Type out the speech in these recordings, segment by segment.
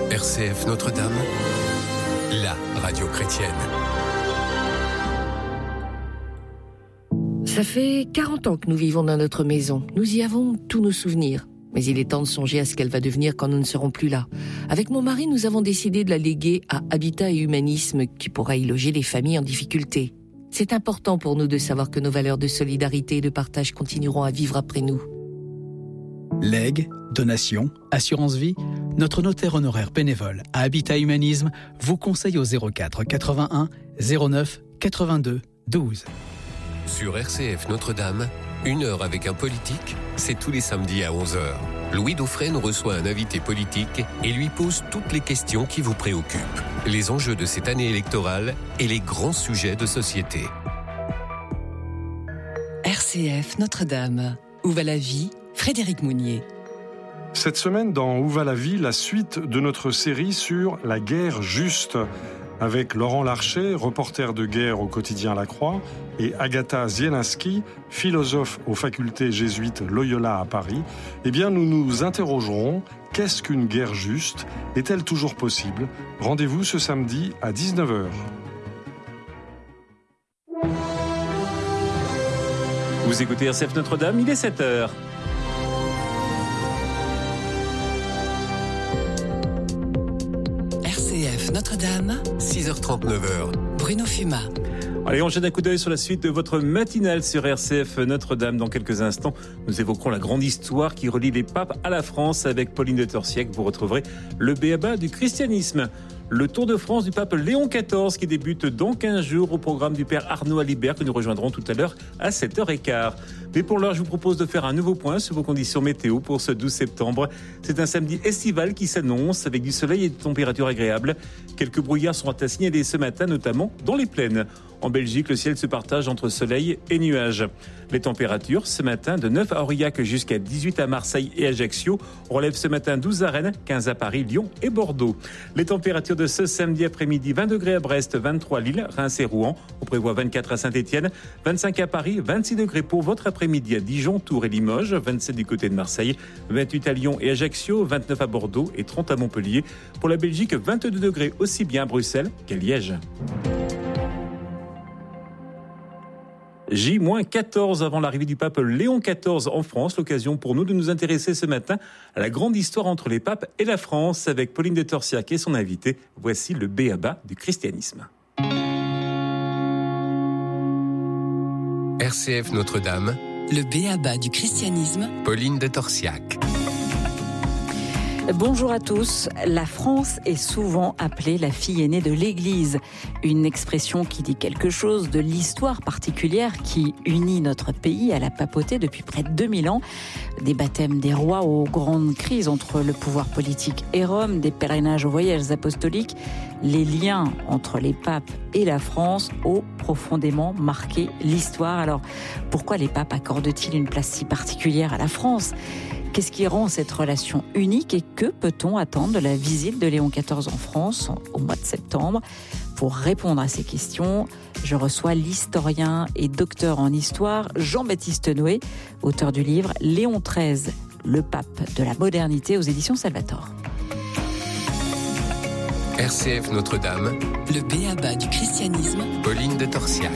RCF Notre-Dame, la radio chrétienne. Ça fait 40 ans que nous vivons dans notre maison. Nous y avons tous nos souvenirs. Mais il est temps de songer à ce qu'elle va devenir quand nous ne serons plus là. Avec mon mari, nous avons décidé de la léguer à Habitat et Humanisme, qui pourra y loger les familles en difficulté. C'est important pour nous de savoir que nos valeurs de solidarité et de partage continueront à vivre après nous. Legs, donations, assurance vie, notre notaire honoraire bénévole à Habitat Humanisme vous conseille au 04 81 09 82 12. Sur RCF Notre-Dame, 1 heure avec un politique, c'est tous les samedis à 11h. Louis Dauphren reçoit un invité politique et lui pose toutes les questions qui vous préoccupent. Les enjeux de cette année électorale et les grands sujets de société. RCF Notre-Dame. Où va la vie ? Frédéric Mounier. Cette semaine, dans Où va la vie, la suite de notre série sur la guerre juste, avec Laurent Larcher, reporter de guerre au quotidien La Croix, et Agatha Zielinski, philosophe aux facultés jésuites Loyola à Paris. Eh bien, nous nous interrogerons, qu'est-ce qu'une guerre juste ? Est-elle toujours possible ? Rendez-vous ce samedi à 19h. Vous écoutez RCF Notre-Dame, il est 7h. RCF Notre-Dame, 6h39. Bruno Fumat. Allez, on jette un coup d'œil sur la suite de votre matinale sur RCF Notre-Dame. Dans quelques instants, nous évoquerons la grande histoire qui relie les papes à la France avec Pauline de Torsiac. Vous retrouverez le b.a.-ba du christianisme. Le Tour de France du pape Léon XIV qui débute dans 15 jours au programme du père Arnaud Alibert que nous rejoindrons tout à l'heure à 7h15. Mais pour l'heure, je vous propose de faire un nouveau point sur vos conditions météo pour ce 12 septembre. C'est un samedi estival qui s'annonce avec du soleil et des températures agréables. Quelques brouillards sont à signaler ce matin, notamment dans les plaines. En Belgique, le ciel se partage entre soleil et nuages. Les températures, ce matin, de 9 à Aurillac jusqu'à 18 à Marseille et Ajaccio. On relève ce matin 12 à Rennes, 15 à Paris, Lyon et Bordeaux. Les températures de ce samedi après-midi, 20 degrés à Brest, 23 à Lille, Reims et Rouen. On prévoit 24 à Saint-Étienne, 25 à Paris, 26 degrés pour votre après-midi à Dijon, Tours et Limoges, 27 du côté de Marseille, 28 à Lyon et Ajaccio, 29 à Bordeaux et 30 à Montpellier. Pour la Belgique, 22 degrés aussi bien à Bruxelles qu'à Liège. J-14 avant l'arrivée du pape Léon XIV en France. L'occasion pour nous de nous intéresser ce matin à la grande histoire entre les papes et la France avec Pauline de Torsiac et son invité. Voici le b.a.-ba du christianisme. RCF Notre-Dame, Le b.a.-ba du christianisme. Pauline de Torsiac. Bonjour à tous. La France est souvent appelée la fille aînée de l'Église. Une expression qui dit quelque chose de l'histoire particulière qui unit notre pays à la papauté depuis près de 2000 ans. Des baptêmes des rois aux grandes crises entre le pouvoir politique et Rome, des pèlerinages aux voyages apostoliques. Les liens entre les papes et la France ont profondément marqué l'histoire. Alors, pourquoi les papes accordent-ils une place si particulière à la France ? Qu'est-ce qui rend cette relation unique et que peut-on attendre de la visite de Léon XIV en France au mois de septembre ? Pour répondre à ces questions, je reçois l'historien et docteur en histoire Jean-Baptiste Noé, auteur du livre Léon XIII, le pape de la modernité aux éditions Salvator. RCF Notre-Dame, Le b.a.-ba du christianisme. Pauline de Torsiac.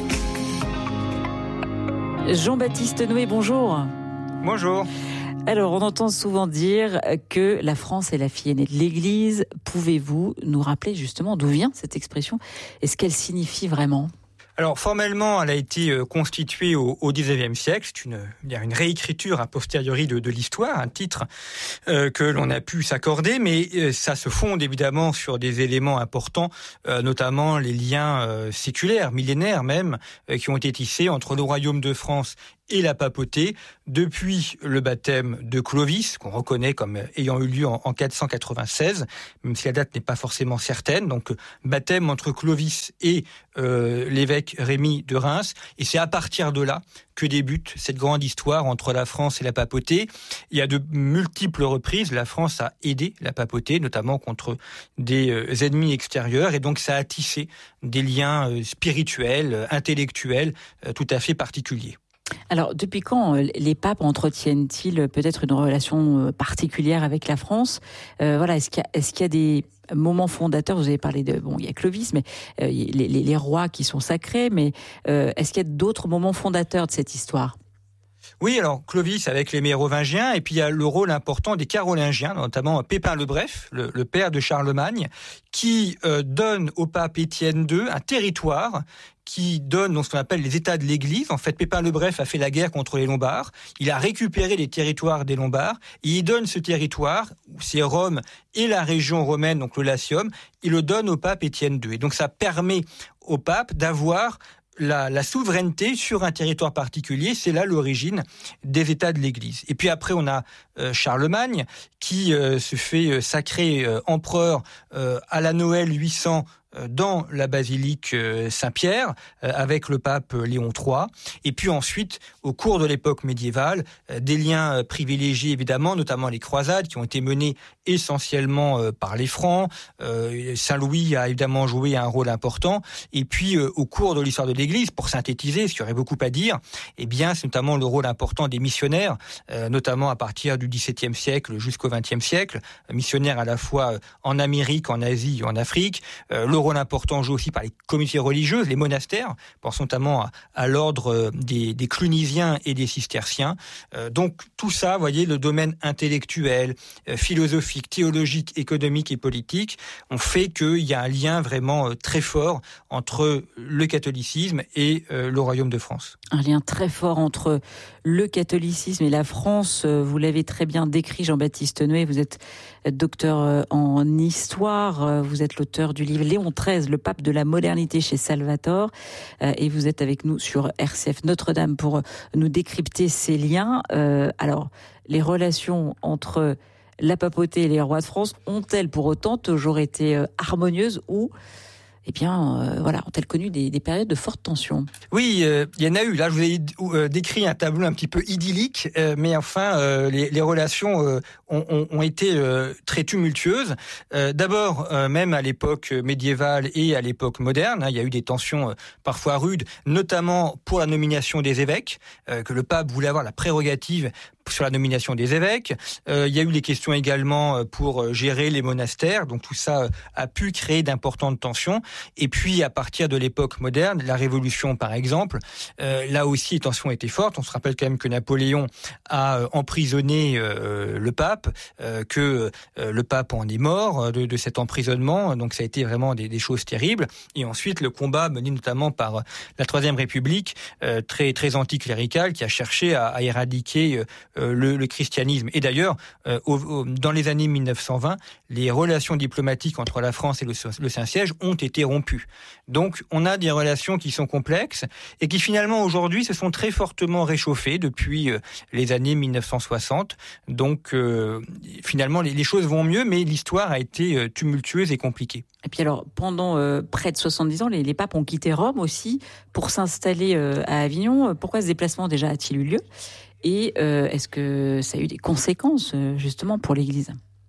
Jean-Baptiste Noé, bonjour. Bonjour. Alors, on entend souvent dire que la France est la fille aînée de l'Église. Pouvez-vous nous rappeler justement d'où vient cette expression et ce qu'elle signifie vraiment ? Alors formellement, elle a été constituée au XIXe siècle. C'est une réécriture a posteriori de l'histoire, un titre que l'on a pu s'accorder, mais ça se fonde évidemment sur des éléments importants, notamment les liens séculaires, millénaires même, qui ont été tissés entre le royaume de France et la papauté depuis le baptême de Clovis, qu'on reconnaît comme ayant eu lieu en 496, même si la date n'est pas forcément certaine. Donc baptême entre Clovis et l'évêque Rémy de Reims. Et c'est à partir de là que débute cette grande histoire entre la France et la papauté. Il y a de multiples reprises, la France a aidé la papauté, notamment contre des ennemis extérieurs. Et donc ça a tissé des liens spirituels, intellectuels, tout à fait particuliers. Alors, depuis quand les papes entretiennent-ils peut-être une relation particulière avec la France ? Est-ce qu'il y a moments fondateurs? Vous avez parlé il y a Clovis, mais les rois qui sont sacrés, mais est-ce qu'il y a d'autres moments fondateurs de cette histoire? Oui, alors Clovis avec les Mérovingiens, et puis il y a le rôle important des Carolingiens, notamment Pépin le Bref, le père de Charlemagne, qui donne au pape Étienne II un territoire qui donne ce qu'on appelle les États de l'Église. En fait, Pépin le Bref a fait la guerre contre les Lombards. Il a récupéré les territoires des Lombards et il donne ce territoire, c'est Rome et la région romaine, donc le Latium, il le donne au pape Étienne II. Et donc ça permet au pape d'avoir la souveraineté sur un territoire particulier. C'est là l'origine des États de l'Église. Et puis après, on a Charlemagne qui se fait sacrer empereur à la Noël 800 dans la basilique Saint-Pierre avec le pape Léon III. Et puis ensuite, au cours de l'époque médiévale, des liens privilégiés évidemment, notamment les croisades qui ont été menées essentiellement par les Francs. Saint-Louis a évidemment joué un rôle important. Et puis au cours de l'histoire de l'Église, pour synthétiser, ce qu'il y aurait beaucoup à dire, eh bien c'est notamment le rôle important des missionnaires, notamment à partir du XVIIe siècle jusqu'au XXe siècle, missionnaires à la fois en Amérique, en Asie et en Afrique. Le rôle important joue aussi par les communautés religieuses, les monastères, pensons notamment à l'ordre des clunisiens et des cisterciens. Donc tout ça, vous voyez, le domaine intellectuel, philosophique, théologique, économique et politique, ont fait qu'il y a un lien vraiment très fort entre le catholicisme et le Royaume de France. Un lien très fort entre le catholicisme et la France. Vous l'avez très bien décrit, Jean-Baptiste Neuet. Vous êtes docteur en histoire. Vous êtes l'auteur du livre Léon XIII, le pape de la modernité chez Salvatore. Et vous êtes avec nous sur RCF Notre-Dame pour nous décrypter ces liens. Alors, les relations entre la papauté et les rois de France ont-elles pour autant toujours été harmonieuses ou ont-elles connu des périodes de forte tension? Oui, il y en a eu. Là, je vous ai décrit un tableau un petit peu idyllique, mais enfin, les relations ont été très tumultueuses. D'abord, même à l'époque médiévale et à l'époque moderne, il y a eu des tensions parfois rudes, notamment pour la nomination des évêques, que le pape voulait avoir la prérogative sur la nomination des évêques. Il y a eu les questions également pour gérer les monastères. Donc tout ça a pu créer d'importantes tensions. Et puis à partir de l'époque moderne, la Révolution par exemple, là aussi les tensions étaient fortes. On se rappelle quand même que Napoléon a emprisonné le pape, que le pape en est mort de cet emprisonnement. Donc ça a été vraiment des choses terribles. Et ensuite le combat mené notamment par la Troisième République, très très anticléricale, qui a cherché à éradiquer le christianisme. Et d'ailleurs, dans les années 1920, les relations diplomatiques entre la France et le Saint-Siège ont été rompues. Donc, on a des relations qui sont complexes et qui finalement aujourd'hui se sont très fortement réchauffées depuis les années 1960. Donc, finalement, les choses vont mieux, mais l'histoire a été tumultueuse et compliquée. Et puis alors, pendant près de 70 ans, les papes ont quitté Rome aussi pour s'installer à Avignon. Pourquoi ce déplacement déjà a-t-il eu lieu ? Et est-ce que ça a eu des conséquences justement pour l'Église ?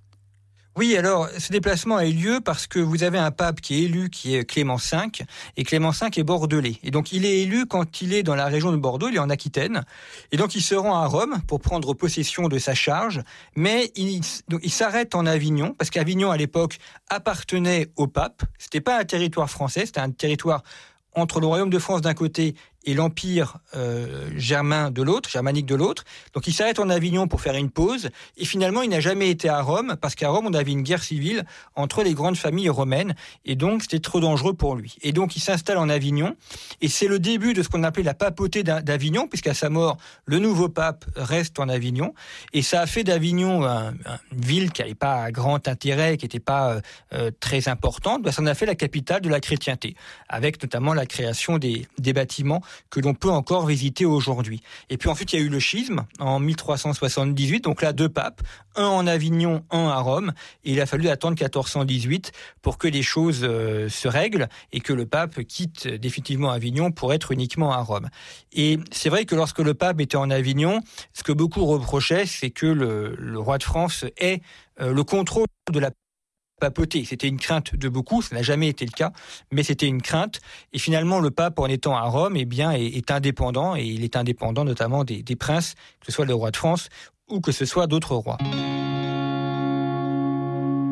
Oui, alors ce déplacement a eu lieu parce que vous avez un pape qui est élu, qui est Clément V, et Clément V est bordelais. Et donc il est élu quand il est dans la région de Bordeaux, il est en Aquitaine, et donc il se rend à Rome pour prendre possession de sa charge, mais il s'arrête en Avignon, parce qu'Avignon à l'époque appartenait au pape, c'était pas un territoire français, c'était un territoire entre le royaume de France d'un côté et l'empire germanique de l'autre. Donc il s'arrête en Avignon pour faire une pause, et finalement il n'a jamais été à Rome, parce qu'à Rome on avait une guerre civile entre les grandes familles romaines, et donc c'était trop dangereux pour lui. Et donc il s'installe en Avignon, et c'est le début de ce qu'on appelait la papauté d'Avignon, puisqu'à sa mort, le nouveau pape reste en Avignon, et ça a fait d'Avignon une ville qui n'avait pas grand intérêt, qui n'était pas très importante, ça en a fait la capitale de la chrétienté, avec notamment la création des bâtiments que l'on peut encore visiter aujourd'hui. Et puis ensuite, il y a eu le schisme en 1378, donc là, 2 papes, un en Avignon, un à Rome, et il a fallu attendre 1418 pour que les choses se règlent et que le pape quitte définitivement Avignon pour être uniquement à Rome. Et c'est vrai que lorsque le pape était en Avignon, ce que beaucoup reprochaient, c'est que le roi de France ait le contrôle de la papauté. C'était une crainte de beaucoup, ça n'a jamais été le cas, mais c'était une crainte. Et finalement, le pape, en étant à Rome, est indépendant, et il est indépendant notamment des princes, que ce soit le roi de France ou que ce soit d'autres rois.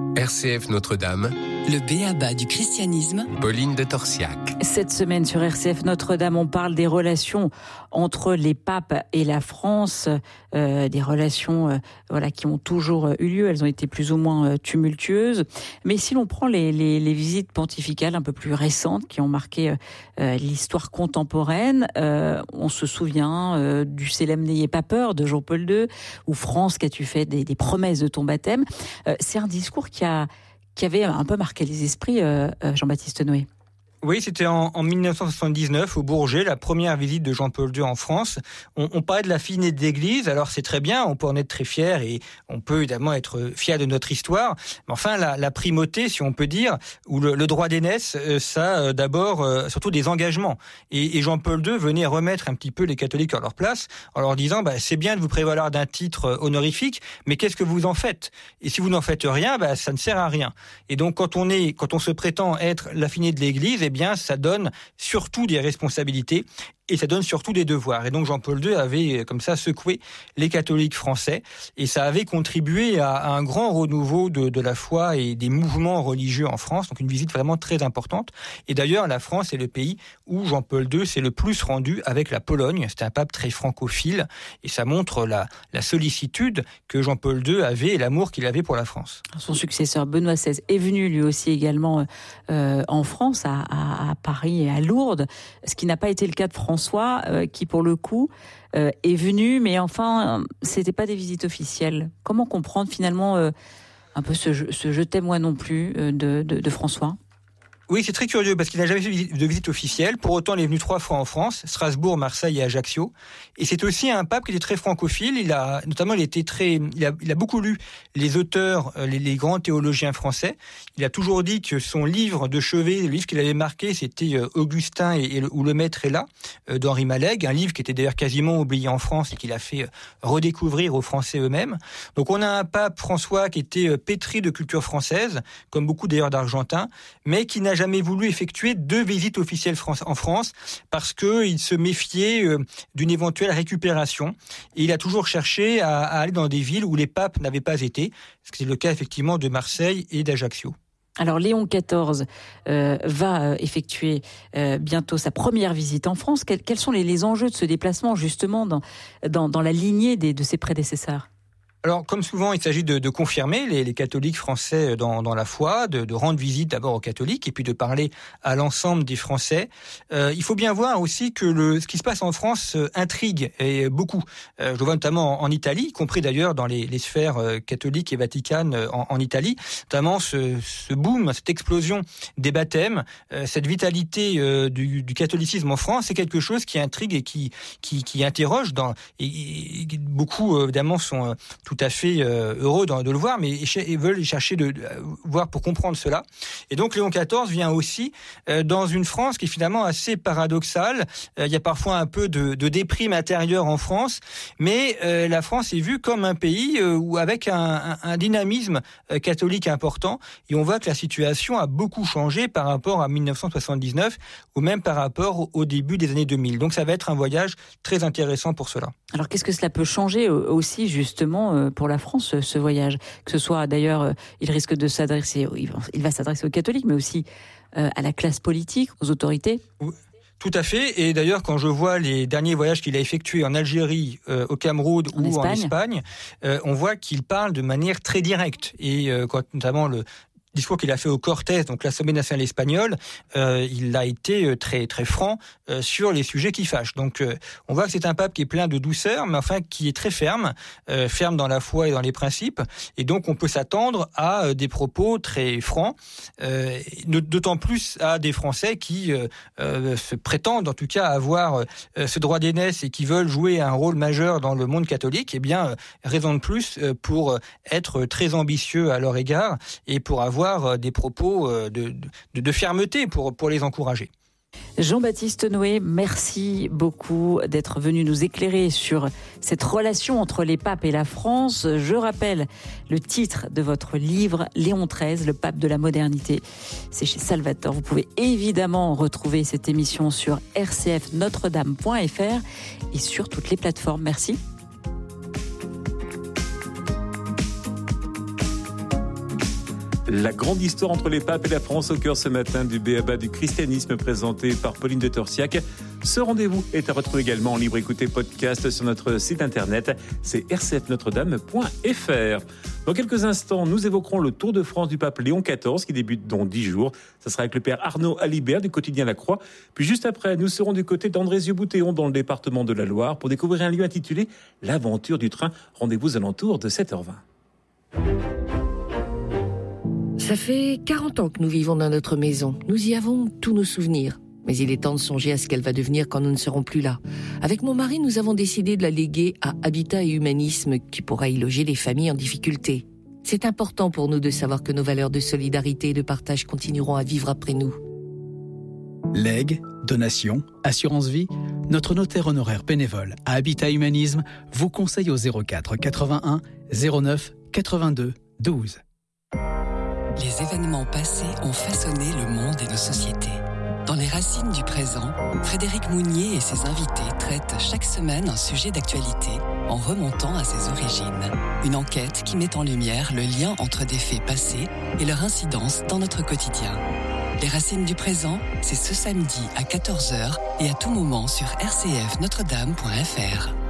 RCF Notre-Dame, le b.a.-ba du christianisme, Pauline de Torsiac. Cette semaine sur RCF Notre-Dame, on parle des relations entre les papes et la France, des relations qui ont toujours eu lieu. Elles ont été plus ou moins tumultueuses. Mais si l'on prend les visites pontificales un peu plus récentes qui ont marqué l'histoire contemporaine, on se souvient du célèbre N'ayez pas peur de Jean-Paul II, ou France, qu'as-tu fait des promesses de ton baptême. C'est un discours qui avait un peu marqué les esprits, Jean-Baptiste Noé. Oui, c'était en 1979 au Bourget, la première visite de Jean-Paul II en France. On parlait de la fille née de l'Église, alors c'est très bien, on peut en être très fier et on peut évidemment être fier de notre histoire. Mais enfin, la primauté, si on peut dire, ou le droit d'aînesse, ça d'abord surtout des engagements. Et Jean-Paul II venait remettre un petit peu les catholiques à leur place en leur disant c'est bien de vous prévaloir d'un titre honorifique, mais qu'est-ce que vous en faites ? Et si vous n'en faites rien, ça ne sert à rien. Et donc quand on se prétend être la fille née de l'Église, eh bien, ça donne surtout des responsabilités et ça donne surtout des devoirs. Et donc Jean-Paul II avait comme ça secoué les catholiques français et ça avait contribué à un grand renouveau de la foi et des mouvements religieux en France. Donc une visite vraiment très importante. Et d'ailleurs, la France est le pays où Jean-Paul II s'est le plus rendu avec la Pologne. C'était un pape très francophile et ça montre la sollicitude que Jean-Paul II avait et l'amour qu'il avait pour la France. Son successeur Benoît XVI est venu lui aussi également en France, à Paris et à Lourdes, ce qui n'a pas été le cas de François, qui pour le coup est venu, mais enfin, c'était pas des visites officielles. Comment comprendre finalement un peu ce je t'aime moi non plus de François ? Oui, c'est très curieux parce qu'il n'a jamais fait de visite officielle. Pour autant, il est venu 3 fois en France, Strasbourg, Marseille et Ajaccio. Et c'est aussi un pape qui était très francophile. Il a beaucoup lu les auteurs, les grands théologiens français. Il a toujours dit que son livre de chevet, le livre qu'il avait marqué, c'était Augustin ou Le Maître est là, d'Henri Malègue, un livre qui était d'ailleurs quasiment oublié en France et qu'il a fait redécouvrir aux Français eux-mêmes. Donc on a un pape, François, qui était pétri de culture française, comme beaucoup d'ailleurs d'Argentins, mais qui n'a jamais voulu effectuer 2 visites officielles en France parce qu'il se méfiait d'une éventuelle récupération. Et il a toujours cherché à aller dans des villes où les papes n'avaient pas été, ce qui est le cas effectivement de Marseille et d'Ajaccio. Alors Léon XIV va effectuer bientôt sa première visite en France. Quels sont les enjeux de ce déplacement justement dans la lignée de ses prédécesseurs ? Alors, comme souvent, il s'agit de confirmer les catholiques français dans la foi, de rendre visite d'abord aux catholiques et puis de parler à l'ensemble des Français. Il faut bien voir aussi que ce qui se passe en France intrigue et beaucoup. Je le vois notamment en Italie, y compris d'ailleurs dans les sphères catholiques et vaticanes en Italie, notamment ce boom, cette explosion des baptêmes, cette vitalité du catholicisme en France, c'est quelque chose qui intrigue et qui interroge. Et beaucoup, évidemment, sont tout à fait heureux de le voir, mais ils veulent chercher de voir pour comprendre cela. Et donc Léon XIV vient aussi dans une France qui est finalement assez paradoxale. Il y a parfois un peu de déprime intérieure en France, mais la France est vue comme un pays avec un dynamisme catholique important. Et on voit que la situation a beaucoup changé par rapport à 1979 ou même par rapport au début des années 2000. Donc ça va être un voyage très intéressant pour cela. Alors qu'est-ce que cela peut changer aussi justement pour la France, ce voyage ? Que ce soit d'ailleurs, il risque de s'adresser, il va s'adresser aux catholiques, mais aussi à la classe politique, aux autorités. Oui. Tout à fait. Et d'ailleurs, quand je vois les derniers voyages qu'il a effectués en Algérie, au Cameroun ou en Espagne, on voit qu'il parle de manière très directe. Et quand notamment le discours qu'il a fait au Cortés, donc l'Assemblée nationale espagnole, il a été très très franc sur les sujets qui fâchent. Donc on voit que c'est un pape qui est plein de douceur, mais enfin qui est très ferme dans la foi et dans les principes. Et donc on peut s'attendre à des propos très francs, d'autant plus à des Français qui se prétendent en tout cas avoir ce droit d'aînesse et qui veulent jouer un rôle majeur dans le monde catholique. Eh bien, raison de plus pour être très ambitieux à leur égard et pour avoir des propos de fermeté pour les encourager. Jean-Baptiste Noé, merci beaucoup d'être venu nous éclairer sur cette relation entre les papes et la France. Je rappelle le titre de votre livre, Léon XIII, le pape de la modernité. C'est chez Salvator. Vous pouvez évidemment retrouver cette émission sur rcfnotredame.fr et sur toutes les plateformes. Merci. La grande histoire entre les papes et la France au cœur ce matin du B.A.B.A. du christianisme présenté par Pauline de Torsiac. Ce rendez-vous est à retrouver également en libre écoute et podcast sur notre site internet, c'est rcfnotredame.fr. Dans quelques instants, nous évoquerons le Tour de France du pape Léon XIV qui débute dans 10 jours. Ça sera avec le père Arnaud Alibert du quotidien La Croix. Puis juste après, nous serons du côté d'Andrézieux-Boutéon dans le département de la Loire pour découvrir un lieu intitulé L'aventure du train. Rendez-vous aux alentours de 7h20. Ça fait 40 ans que nous vivons dans notre maison. Nous y avons tous nos souvenirs. Mais il est temps de songer à ce qu'elle va devenir quand nous ne serons plus là. Avec mon mari, nous avons décidé de la léguer à Habitat et Humanisme qui pourra y loger les familles en difficulté. C'est important pour nous de savoir que nos valeurs de solidarité et de partage continueront à vivre après nous. Legs, donations, assurance vie, notre notaire honoraire bénévole à Habitat Humanisme vous conseille au 04 81 09 82 12. Les événements passés ont façonné le monde et nos sociétés. Dans les racines du présent, Frédéric Mounier et ses invités traitent chaque semaine un sujet d'actualité en remontant à ses origines. Une enquête qui met en lumière le lien entre des faits passés et leur incidence dans notre quotidien. Les racines du présent, c'est ce samedi à 14h et à tout moment sur rcfnotredame.fr.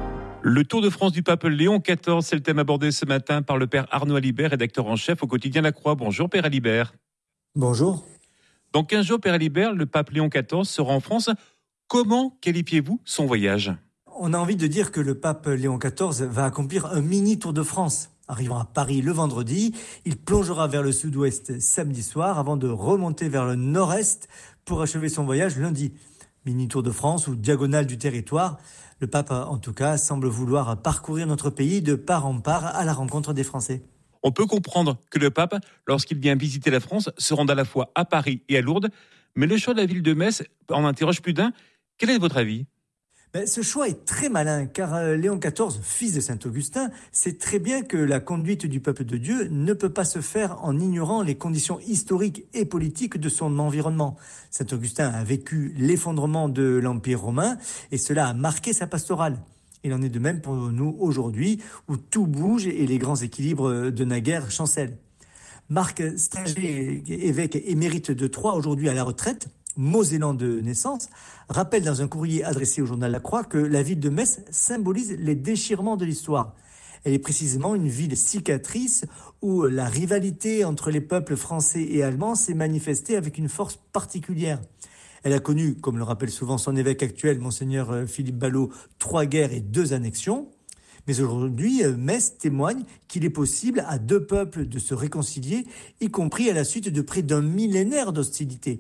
Le Tour de France du pape Léon XIV, c'est le thème abordé ce matin par le père Arnaud Alibert, rédacteur en chef au quotidien La Croix. Bonjour père Alibert. Bonjour. Dans 15 jours, père Alibert, le pape Léon XIV sera en France. Comment qualifiez-vous son voyage ? On a envie de dire que le pape Léon XIV va accomplir un mini Tour de France. Arrivant à Paris le vendredi, il plongera vers le sud-ouest samedi soir avant de remonter vers le nord-est pour achever son voyage lundi. Mini Tour de France ou diagonale du territoire. Le pape, en tout cas, semble vouloir parcourir notre pays de part en part à la rencontre des Français. On peut comprendre que le pape, lorsqu'il vient visiter la France, se rende à la fois à Paris et à Lourdes. Mais le choix de la ville de Metz en interroge plus d'un. Quel est votre avis ? Ce choix est très malin, car Léon XIV, fils de Saint-Augustin, sait très bien que la conduite du peuple de Dieu ne peut pas se faire en ignorant les conditions historiques et politiques de son environnement. Saint-Augustin a vécu l'effondrement de l'Empire romain, et cela a marqué sa pastorale. Il en est de même pour nous aujourd'hui, où tout bouge et les grands équilibres de naguère chancellent. Marc Stinger, évêque émérite de Troyes, aujourd'hui à la retraite, mosellan de naissance, rappelle dans un courrier adressé au journal La Croix que la ville de Metz symbolise les déchirements de l'histoire. Elle est précisément une ville cicatrice où la rivalité entre les peuples français et allemands s'est manifestée avec une force particulière. Elle a connu, comme le rappelle souvent son évêque actuel, Monseigneur Philippe Ballot, 3 guerres et 2 annexions. Mais aujourd'hui, Metz témoigne qu'il est possible à 2 peuples de se réconcilier, y compris à la suite de près d'un millénaire d'hostilité.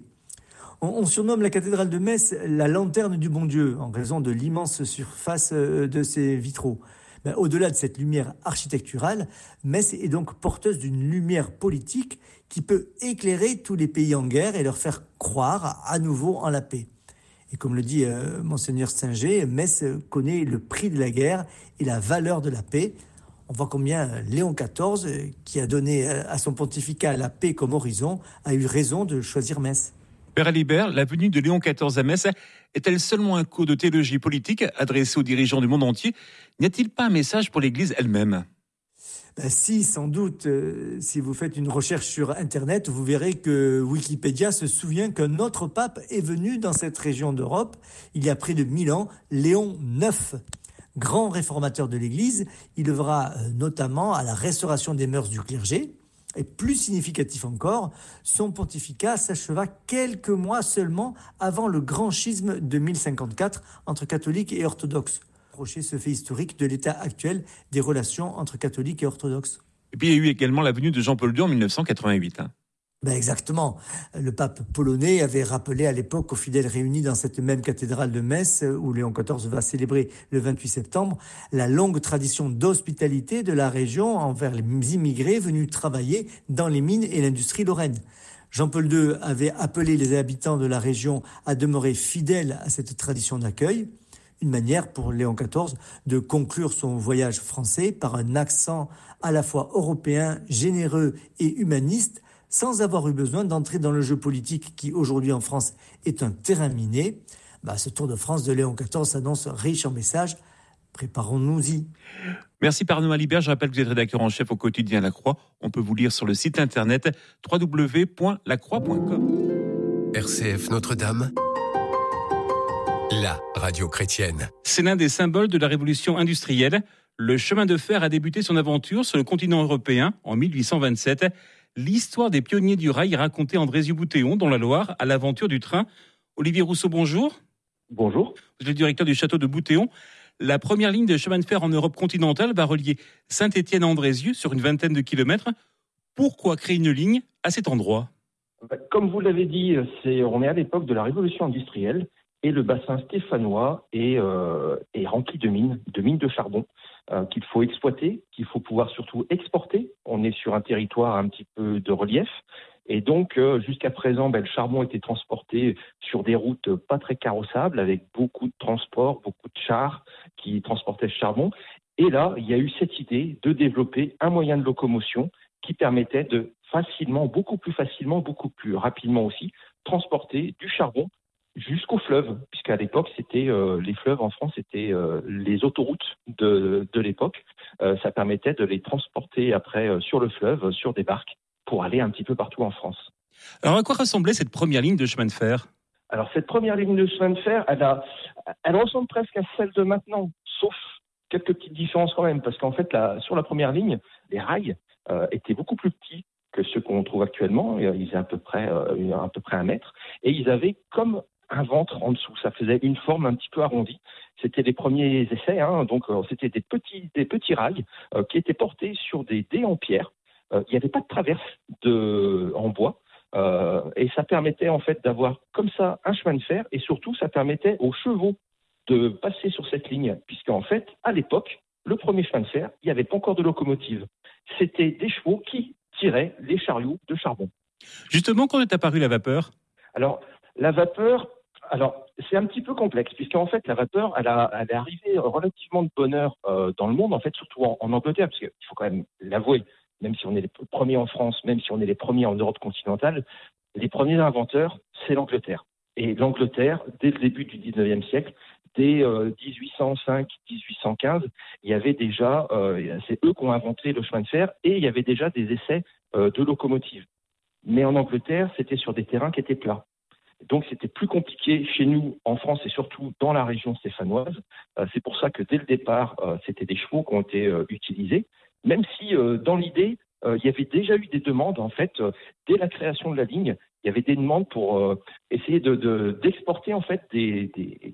On surnomme la cathédrale de Metz la lanterne du bon Dieu, en raison de l'immense surface de ses vitraux. Au-delà de cette lumière architecturale, Metz est donc porteuse d'une lumière politique qui peut éclairer tous les pays en guerre et leur faire croire à nouveau en la paix. Et comme le dit Monseigneur Stinger, Metz connaît le prix de la guerre et la valeur de la paix. On voit combien Léon XIV, qui a donné à son pontificat la paix comme horizon, a eu raison de choisir Metz. Père Alibert, la venue de Léon XIV à Metz est-elle seulement un cours de théologie politique adressé aux dirigeants du monde entier ? N'y a-t-il pas un message pour l'Église elle-même ? Si, sans doute. Si vous faites une recherche sur Internet, vous verrez que Wikipédia se souvient qu'un autre pape est venu dans cette région d'Europe il y a près de 1000 ans, Léon IX. Grand réformateur de l'Église, il œuvra notamment à la restauration des mœurs du clergé. Et plus significatif encore, son pontificat s'acheva quelques mois seulement avant le grand schisme de 1054 entre catholiques et orthodoxes. Approcher ce fait historique de l'état actuel des relations entre catholiques et orthodoxes. Et puis il y a eu également la venue de Jean-Paul II en 1988. Exactement. Le pape polonais avait rappelé à l'époque aux fidèles réunis dans cette même cathédrale de Metz, où Léon XIV va célébrer le 28 septembre, la longue tradition d'hospitalité de la région envers les immigrés venus travailler dans les mines et l'industrie lorraine. Jean-Paul II avait appelé les habitants de la région à demeurer fidèles à cette tradition d'accueil. Une manière pour Léon XIV de conclure son voyage français par un accent à la fois européen, généreux et humaniste, sans avoir eu besoin d'entrer dans le jeu politique qui, aujourd'hui en France, est un terrain miné. Ce Tour de France de Léon XIV s'annonce riche en messages Préparons-nous-y. Merci Arnaud Alibert. Je rappelle que vous êtes rédacteur en chef au quotidien La Croix. On peut vous lire sur le site internet www.lacroix.com. RCF Notre-Dame, la radio chrétienne. C'est l'un des symboles de la révolution industrielle. Le chemin de fer a débuté son aventure sur le continent européen en 1827. L'histoire des pionniers du rail est racontée Andrézieux-Boutéon dans la Loire à l'aventure du train. Olivier Rousseau, bonjour. Bonjour. Vous êtes le directeur du château de Boutéon. La première ligne de chemin de fer en Europe continentale va relier Saint-Étienne à Andrézieux sur une vingtaine de kilomètres. Pourquoi créer une ligne à cet endroit ? Comme vous l'avez dit, on est à l'époque de la révolution industrielle et le bassin stéphanois est rempli de mines de charbon qu'il faut exploiter, qu'il faut pouvoir surtout exporter. On est sur un territoire un petit peu de relief. Et donc, jusqu'à présent, le charbon était transporté sur des routes pas très carrossables, avec beaucoup de transports, beaucoup de chars qui transportaient ce charbon. Et là, il y a eu cette idée de développer un moyen de locomotion qui permettait de beaucoup plus rapidement aussi, transporter du charbon jusqu'au fleuve, puisqu'à l'époque, c'était les fleuves en France, c'était les autoroutes de l'époque. Ça permettait de les transporter après sur le fleuve, sur des barques, pour aller un petit peu partout en France. Alors à quoi ressemblait cette première ligne de chemin de fer ? Alors cette première ligne de chemin de fer, elle ressemble presque à celle de maintenant, sauf quelques petites différences quand même, parce qu'en fait, sur la première ligne, les rails étaient beaucoup plus petits que ceux qu'on trouve actuellement. Ils faisaient à peu près 1 mètre, et ils avaient comme un ventre en dessous. Ça faisait une forme un petit peu arrondie. C'était les premiers essais, donc c'était des petits rails qui étaient portés sur des dés en pierre. Il n'y avait pas de traverse en bois et ça permettait en fait d'avoir comme ça un chemin de fer, et surtout ça permettait aux chevaux de passer sur cette ligne, puisqu'en fait à l'époque, le premier chemin de fer, il n'y avait pas encore de locomotive. C'était des chevaux qui tiraient les chariots de charbon. Justement, quand est apparue la vapeur ? Alors la vapeur, c'est un petit peu complexe, puisqu'en fait la vapeur, elle est arrivée relativement de bonne heure dans le monde, en fait surtout en Angleterre, parce qu'il faut quand même l'avouer. Même si on est les premiers en France, même si on est les premiers en Europe continentale, les premiers inventeurs, c'est l'Angleterre. Et l'Angleterre, dès le début du 19e siècle, dès 1805-1815, il y avait déjà, c'est eux qui ont inventé le chemin de fer, et il y avait déjà des essais de locomotives. Mais en Angleterre, c'était sur des terrains qui étaient plats. Donc c'était plus compliqué chez nous, en France, et surtout dans la région stéphanoise. C'est pour ça que dès le départ, c'était des chevaux qui ont été utilisés. Même si, dans l'idée, il y avait déjà eu des demandes, en fait, dès la création de la ligne, il y avait des demandes pour essayer d'exporter, en fait, des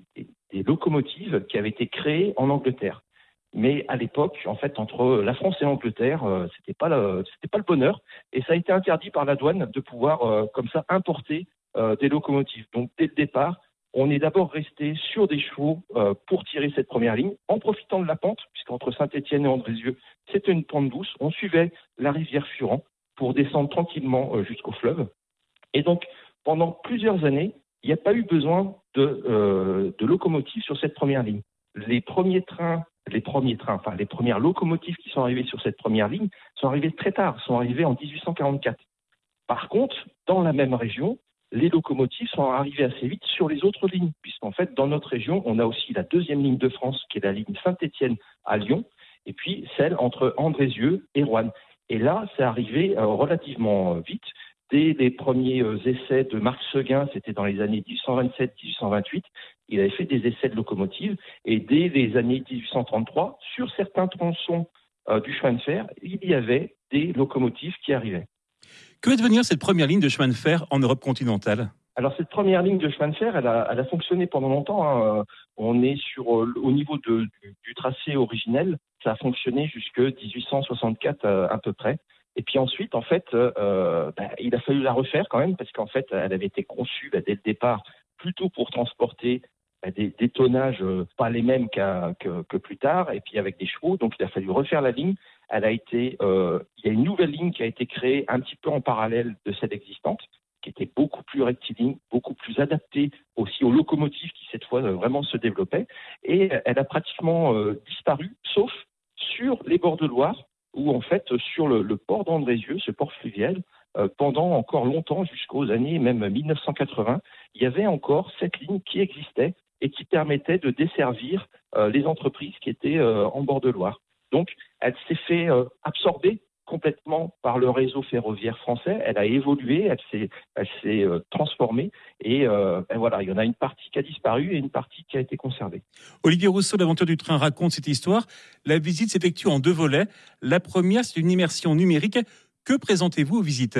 locomotives qui avaient été créées en Angleterre. Mais à l'époque, en fait, entre la France et l'Angleterre, c'était pas le bonheur, et ça a été interdit par la douane de pouvoir, comme ça, importer des locomotives. Donc, dès le départ, on est d'abord resté sur des chevaux pour tirer cette première ligne, en profitant de la pente, puisqu'entre Saint-Étienne et Andrézieux, c'était une pente douce. On suivait la rivière Furan pour descendre tranquillement jusqu'au fleuve. Et donc, pendant plusieurs années, il n'y a pas eu besoin de locomotives sur cette première ligne. Les premières locomotives qui sont arrivées sur cette première ligne sont arrivées très tard, sont arrivées en 1844. Par contre, dans la même région, les locomotives sont arrivées assez vite sur les autres lignes, puisqu'en fait, dans notre région, on a aussi la deuxième ligne de France, qui est la ligne Saint-Étienne à Lyon, et puis celle entre Andrézieux et Roanne. Et là, c'est arrivé relativement vite. Dès les premiers essais de Marc Seguin, c'était dans les années 1827-1828, il avait fait des essais de locomotives, et dès les années 1833, sur certains tronçons du chemin de fer, il y avait des locomotives qui arrivaient. Que va devenir cette première ligne de chemin de fer en Europe continentale ? Alors cette première ligne de chemin de fer, elle a fonctionné pendant longtemps. On est au niveau du tracé originel, ça a fonctionné jusque 1864 à peu près. Et puis ensuite, en fait, il a fallu la refaire quand même, parce qu'en fait, elle avait été conçue dès le départ plutôt pour transporter des tonnages pas les mêmes que plus tard, et puis avec des chevaux. Donc il a fallu refaire la ligne. Il y a une nouvelle ligne qui a été créée un petit peu en parallèle de celle existante, qui était beaucoup plus rectiligne, beaucoup plus adaptée aussi aux locomotives qui cette fois vraiment se développaient. Et elle a pratiquement disparu, sauf sur les bords de Loire, où en fait sur le port d'Andrézieux, ce port fluvial, pendant encore longtemps, jusqu'aux années même 1980, il y avait encore cette ligne qui existait et qui permettait de desservir les entreprises qui étaient en bord de Loire. Donc, elle s'est fait absorber complètement par le réseau ferroviaire français. Elle a évolué, elle s'est transformée et voilà, il y en a une partie qui a disparu et une partie qui a été conservée. Olivier Rousseau, l'aventure du train raconte cette histoire. La visite s'effectue en 2 volets. La première, c'est une immersion numérique. Que présentez-vous aux visiteurs ?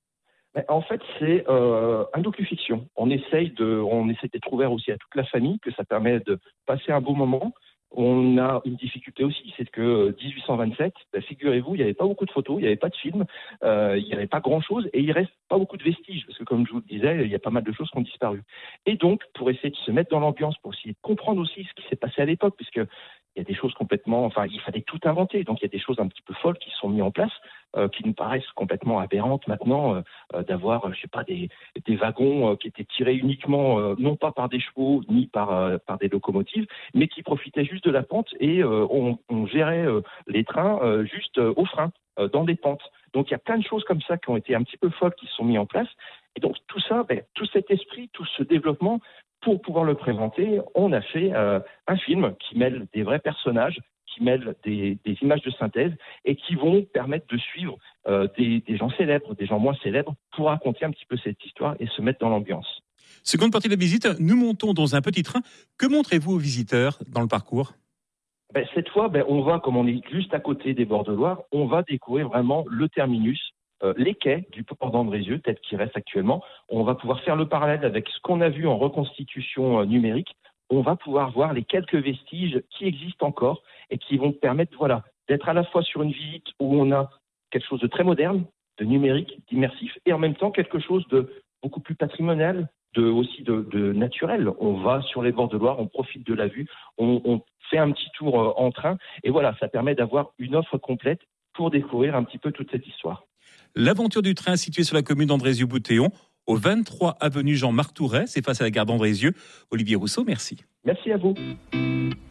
En fait, c'est un docu-fiction. On essaie d'être ouvert aussi à toute la famille, que ça permet de passer un beau moment. On a une difficulté aussi, c'est que 1827, figurez-vous, il n'y avait pas beaucoup de photos, il n'y avait pas de films, il n'y avait pas grand-chose et il reste pas beaucoup de vestiges, parce que comme je vous le disais, il y a pas mal de choses qui ont disparu. Et donc, pour essayer de se mettre dans l'ambiance, pour essayer de comprendre aussi ce qui s'est passé à l'époque, puisque il y a des choses complètement, il fallait tout inventer, donc il y a des choses un petit peu folles qui sont mises en place, qui nous paraissent complètement aberrantes maintenant, d'avoir, des wagons qui étaient tirés uniquement, non pas par des chevaux, ni par des locomotives, mais qui profitaient juste de la pente et on gérait les trains juste au frein, dans des pentes. Donc il y a plein de choses comme ça qui ont été un petit peu folles, qui se sont mises en place. Et donc tout ça, tout cet esprit, tout ce développement, pour pouvoir le présenter, on a fait un film qui mêle des vrais personnages, qui mêle des images de synthèse et qui vont permettre de suivre des gens célèbres, des gens moins célèbres, pour raconter un petit peu cette histoire et se mettre dans l'ambiance. Seconde partie de la visite, nous montons dans un petit train. Que montrez-vous aux visiteurs dans le parcours ? Cette fois, on va, comme on est juste à côté des bords de Loire, on va découvrir vraiment le terminus, les quais du port d'Andrézieux, tel qu'il reste actuellement. On va pouvoir faire le parallèle avec ce qu'on a vu en reconstitution numérique. On va pouvoir voir les quelques vestiges qui existent encore et qui vont permettre d'être à la fois sur une visite où on a quelque chose de très moderne, de numérique, d'immersif, et en même temps quelque chose de beaucoup plus patrimonial, aussi de naturel. On va sur les bords de Loire, on profite de la vue, on fait un petit tour en train, et voilà, ça permet d'avoir une offre complète pour découvrir un petit peu toute cette histoire. L'aventure du train située sur la commune d'Andrézieux-Bouthéon, au 23 avenue Jean-Marc Touret, c'est face à la gare d'Andrézieux. Olivier Rousseau, merci. Merci à vous.